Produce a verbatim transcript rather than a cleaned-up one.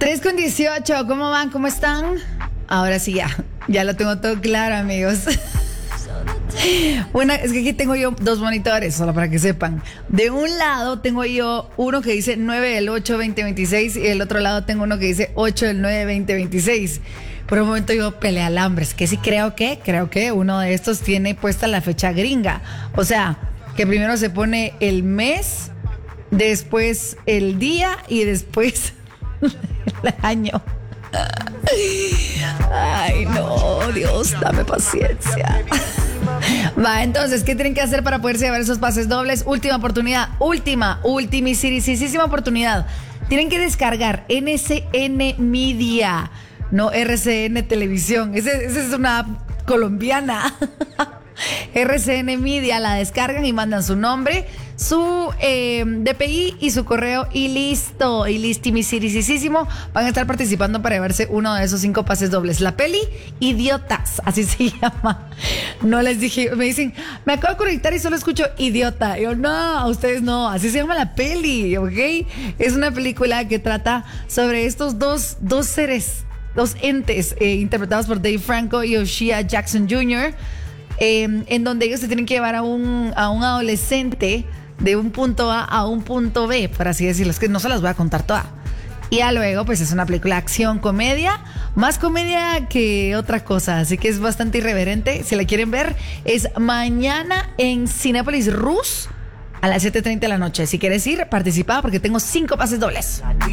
tres con dieciocho, ¿cómo van? ¿Cómo están? Ahora sí ya, ya lo tengo todo claro, amigos. Una, es que aquí tengo yo dos monitores, solo para que sepan. De un lado tengo yo uno que dice nueve del ocho veinte veintiséis y del otro lado tengo uno que dice ocho del nueve veinte veintiséis. Por un momento yo pelea alambres, que sí creo que, creo que uno de estos tiene puesta la fecha gringa. O sea, que primero se pone el mes, después el día y después el año. Ay, no, Dios, dame paciencia. Va, entonces, ¿qué tienen que hacer para poderse llevar esos pases dobles? Última oportunidad, última, ultimísima oportunidad. Tienen que descargar N S N Media, no R C N Televisión. Esa es una app colombiana. R C N Media, la descargan y mandan su nombre, su eh, D P I y su correo y listo, y listimicirisísimo. Van a estar participando para llevarse uno de esos cinco pases dobles. La peli Idiotas, así se llama. No les dije, me dicen, me acabo de conectar y solo escucho idiota. Y yo, no, a ustedes no, así se llama la peli, ¿ok? Es una película que trata sobre estos dos, dos seres, dos entes eh, interpretados por Dave Franco y O'Shea Jackson junior Eh, en donde ellos se tienen que llevar a un, a un adolescente de un punto A a un punto B, por así decirlo. Es que no se las voy a contar toda. Y ya luego, pues es una película de acción, comedia, más comedia que otra cosa, así que es bastante irreverente. Si la quieren ver, es mañana en Cinépolis Rus a las siete treinta de la noche. Si quieres ir, participa porque tengo cinco pases dobles.